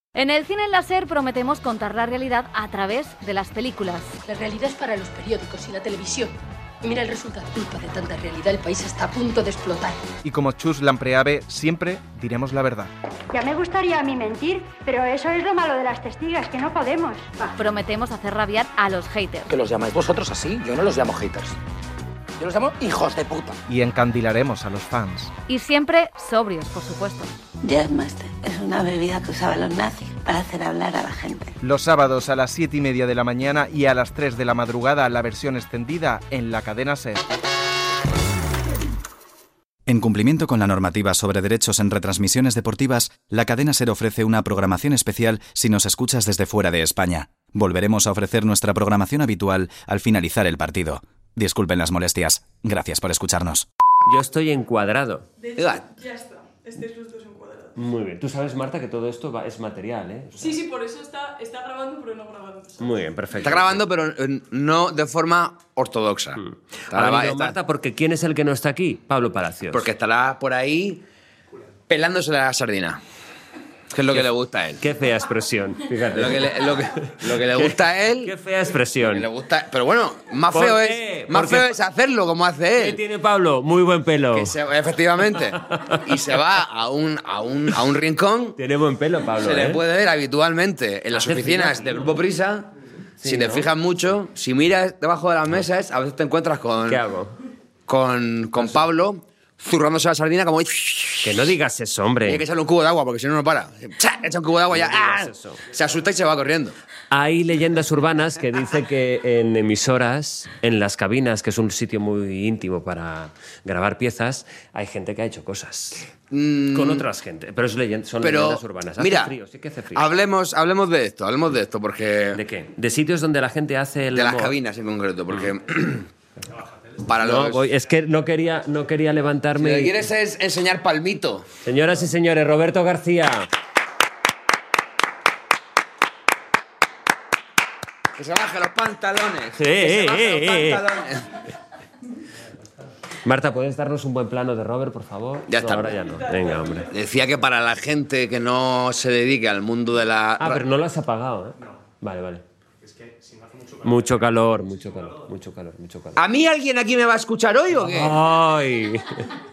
En el cine láser prometemos contar la realidad a través de las películas. La realidad es para los periódicos y la televisión. Y mira el resultado. Culpa de tanta realidad, el país está a punto de explotar. Y como Chus Lampreave, siempre diremos la verdad. Ya me gustaría a mí mentir, pero eso es lo malo de las testigas, que no podemos. Prometemos hacer rabiar a los haters. ¿Que los llamáis vosotros así? Yo no los llamo haters. Yo los llamo hijos de puta. Y encandilaremos a los fans. Y siempre sobrios, por supuesto. Jazzmaster es una bebida que usaban los nazis para hacer hablar a la gente. Los sábados a las 7:30 de la mañana y a las 3 de la madrugada la versión extendida en la cadena SER. En cumplimiento con la normativa sobre derechos en retransmisiones deportivas, la cadena SER ofrece una programación especial si nos escuchas desde fuera de España. Volveremos a ofrecer nuestra programación habitual al finalizar el partido. Disculpen las molestias. Gracias por escucharnos. Yo estoy encuadrado. De hecho, ya está. Estáis los dos encuadrados. Muy bien. Tú sabes, Marta, que todo esto es material, ¿eh? O sea... Sí, por eso está grabando, pero no grabando. ¿Sabes? Muy bien, perfecto. Está grabando, pero no de forma ortodoxa. Ha venido Marta porque ¿quién es el que no está aquí? Pablo Palacios. Porque estará por ahí pelándose la sardina. Que es lo que le gusta a él. Qué fea expresión, fíjate. Lo que le gusta a él... Qué fea expresión. Le gusta, pero bueno, más feo es hacerlo como hace él. ¿Qué tiene Pablo? Muy buen pelo. Efectivamente. Y se va a un rincón. Tiene buen pelo, Pablo. Se le puede ver habitualmente en las oficinas del Grupo Prisa. Sí, si te fijas mucho, si miras debajo de las mesas, a veces te encuentras con... ¿Qué hago? Con Pablo... zurrándose la sardina como... Que no digas eso, hombre. Hay que echarle un cubo de agua porque si no, no para. Echa un cubo de agua y ya... Se asusta y se va corriendo. Hay leyendas urbanas que dicen que en emisoras, en las cabinas, que es un sitio muy íntimo para grabar piezas, hay gente que ha hecho cosas. Con otras gente. Pero son leyendas urbanas. Mira, frío, sí que hace frío. Hablemos de esto porque... ¿De qué? ¿De sitios donde la gente hace el De amor? las cabinas en concreto, porque... Es que no quería levantarme. Si lo que quieres es enseñar palmito. Señoras y señores, Roberto García. Que se baje los pantalones. Sí, que se baje los pantalones. Marta, ¿puedes darnos un buen plano de Robert, por favor? Ya está. Ahora ya no. Venga, hombre. Decía que para la gente que no se dedique al mundo de la... pero no lo has apagado, ¿eh? No. Vale. Es que si no hace mucho calor. Mucho calor. ¿A mí alguien aquí me va a escuchar hoy o qué? ¡Ay!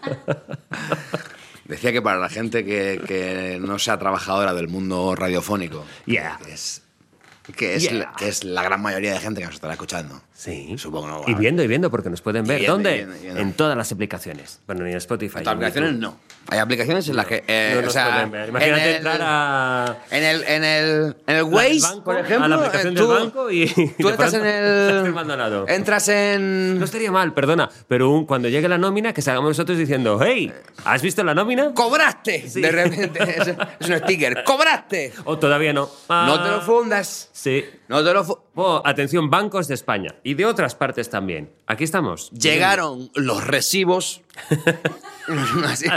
Decía que para la gente que no sea trabajadora del mundo radiofónico, que es la gran mayoría de gente que nos estará escuchando. Sí. Supongo, ¿no? Y viendo, porque nos pueden ver. ¿Dónde? Viendo. En todas las aplicaciones. Bueno, ni en Spotify. En todas las aplicaciones no. Hay aplicaciones en las que... no nos pueden ver. Imagínate entrar a... En el Waze, banco, por ejemplo... a la aplicación del banco y... Tú entras en el... Estás firmando al lado. Entras en... No estaría mal, perdona, pero cuando llegue la nómina, que salgamos nosotros diciendo «Hey, ¿has visto la nómina?» ¡Cobraste! Sí. De repente es un sticker. ¡Cobraste! O todavía no. No te lo fundas. Sí. No te lo atención, bancos de España y de otras partes también. Aquí estamos. Llegaron los recibos. Así.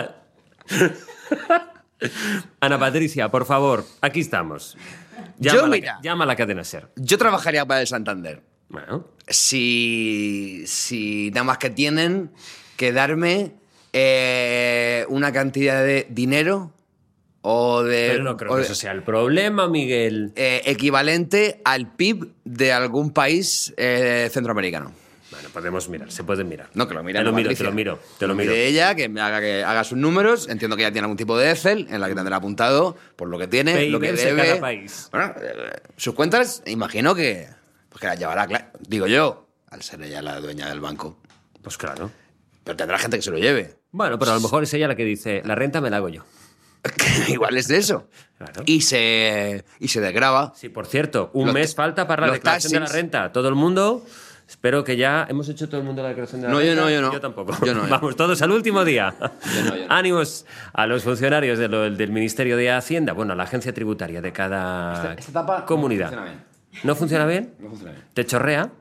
Ana Patricia, por favor, aquí estamos. Llama a la cadena SER. Yo trabajaría para el Santander. Bueno. Si nada más que tienen que darme una cantidad de dinero Pero no creo que eso sea el problema, Miguel. Equivalente al PIB de algún país centroamericano. Bueno, podemos mirar, se puede mirar. No, que lo mira. Te lo miro. De ella, que haga sus números. Entiendo que ya tiene algún tipo de Excel en la que tendrá apuntado por lo que tiene, PIB lo que de debe. cada país. Bueno, sus cuentas, imagino que las llevará, digo yo, al ser ella la dueña del banco. Pues claro. Pero tendrá gente que se lo lleve. Bueno, pero a lo mejor es ella la que dice, la renta me la hago yo. Igual es de eso. Claro. Y se desgrava. Sí, por cierto, un mes falta para la declaración de la renta. Todo el mundo... Espero que ya... ¿Hemos hecho todo el mundo la declaración de la renta? Yo no. Yo tampoco. Yo no. Vamos, todos al último día. Yo no. Ánimos a los funcionarios del Ministerio de Hacienda, bueno, a la agencia tributaria de cada esta etapa comunidad. ¿No funciona bien? ¿No funciona bien? No funciona bien. ¿Te chorrea?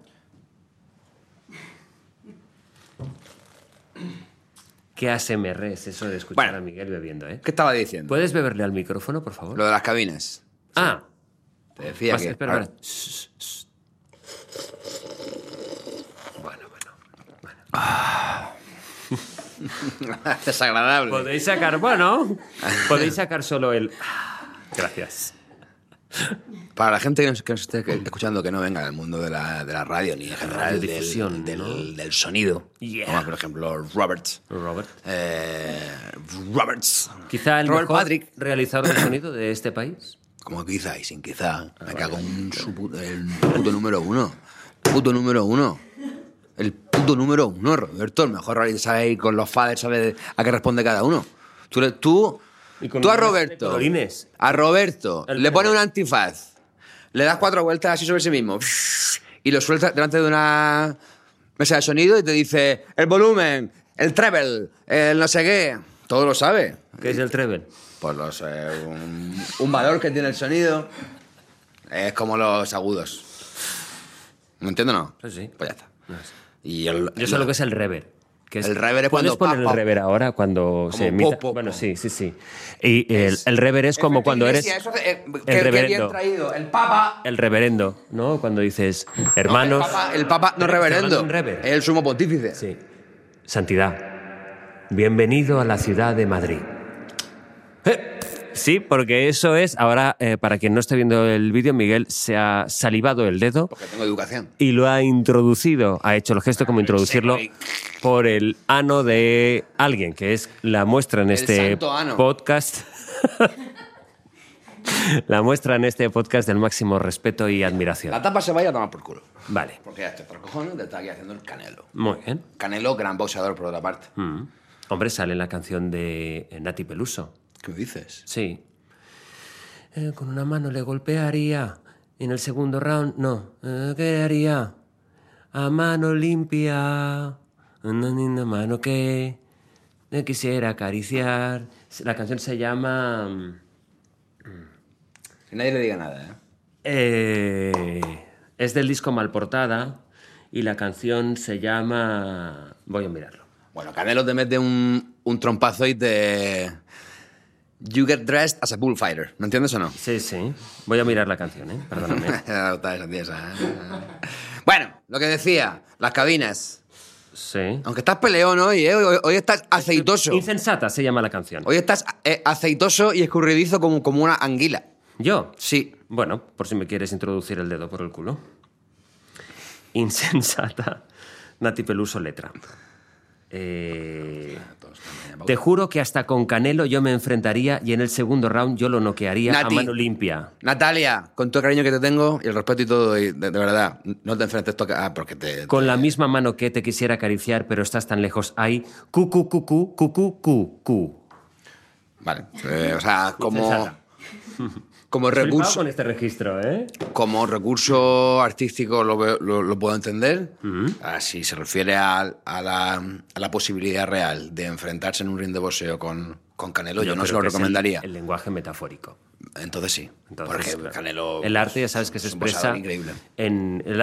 ¿Qué ASMR es eso de escuchar a Miguel bebiendo, eh? ¿Qué estaba diciendo? ¿Puedes beberle al micrófono, por favor? Lo de las cabinas. Ah. Te decía que... Espera. Desagradable. Podéis sacar solo el... Gracias. Para la gente que nos esté escuchando que no venga del mundo de la radio ni en general del sonido, como por ejemplo Roberts. Quizá el Robert mejor Patrick. realizador de sonido de este país. Como quizá y sin quizá. Me cago en el puto número uno. Puto número uno. El puto número uno, Roberto. El mejor realizador, sabe con los faders, sabe a qué responde cada uno. Tú a Roberto le pones un antifaz, le das 4 vueltas así sobre sí mismo y lo sueltas delante de una mesa de sonido y te dice el volumen, el treble, el no sé qué. Todo lo sabe. ¿Qué es el treble? Pues un valor que tiene el sonido. Es como los agudos. ¿Me entiendo o no? Sí. Pues ya está. Y yo sé lo que es el reverb. El reverb es ¿Puedes cuando... poner el reverb ahora cuando se emite? Bueno, sí. Y el reverb es como cuando eres... Qué bien traído. El papa... El reverendo, ¿no? Cuando dices, hermanos... No, el papa no es reverendo. Es el sumo pontífice. Sí. Santidad, bienvenido a la ciudad de Madrid. Sí, porque eso es... Ahora, para quien no esté viendo el vídeo, Miguel se ha salivado el dedo. Porque tengo educación. Y lo ha introducido, ha hecho el gesto como introducirlo por el ano de alguien, que es la muestra en este podcast. La muestra en este podcast del máximo respeto y admiración. La tapa se vaya a tomar por culo. Vale. Porque ya estoy por cojones de estar aquí haciendo el Canelo. Muy bien. Canelo, gran boxeador por otra parte. Hombre, sale en la canción de Nati Peluso. ¿Qué me dices? Sí. Con una mano le golpearía. Y en el segundo round, no. ¿Qué haría? A mano limpia. Una mano que le quisiera acariciar. La canción se llama... Que nadie le diga nada, es del disco Malportada. Y la canción se llama... Voy a mirarlo. Bueno, Canelo te mete un trompazo y te... You get dressed as a bullfighter. ¿Me entiendes o no? Sí. Voy a mirar la canción, perdóname. Bueno, lo que decía, las cabinas. Sí. Aunque estás peleón hoy, hoy estás aceitoso. Insensata se llama la canción. Hoy estás aceitoso y escurridizo como una anguila. ¿Yo? Sí. Bueno, por si me quieres introducir el dedo por el culo. Insensata. Nati Peluso, letra. Te juro que hasta con Canelo yo me enfrentaría y en el segundo round yo lo noquearía a mano limpia. Natalia, con todo el cariño que te tengo y el respeto y todo, y de verdad, no te enfrentes porque con la misma mano que te quisiera acariciar, pero estás tan lejos. Hay cu. Vale, o sea, como recurso... con este registro, Como recurso artístico lo puedo entender. Si se refiere a la posibilidad real de enfrentarse en un ring de boxeo con Canelo, yo no se lo recomendaría. El lenguaje metafórico. Entonces sí. Porque Canelo... El arte, ya sabes que se expresa increíble. en...